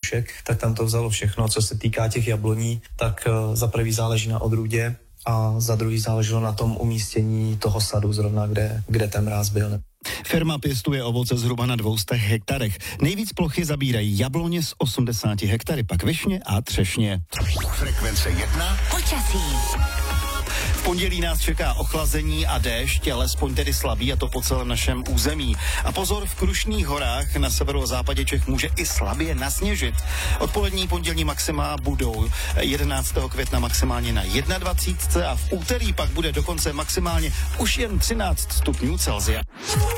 hrušek, tak tam to vzalo všechno. Co se týká těch jabloní, tak za prvý záleží na odrůdě a za druhý záleželo na tom umístění toho sadu zrovna, kde ten mráz byl. Firma pěstuje ovoce zhruba na 200 hektarech. Nejvíc plochy zabírají jabloně s 80 hektary, pak višně a třešně. Frekvence 1. Počasí. V pondělí nás čeká ochlazení a déšť, alespoň tedy slabý, a to po celém našem území. A pozor, v Krušných horách na severozápadě Čech může i slabě nasněžit. Odpolední pondělní maxima budou 11. května maximálně na 21. a v úterý pak bude dokonce maximálně už jen 13 stupňů Celsia.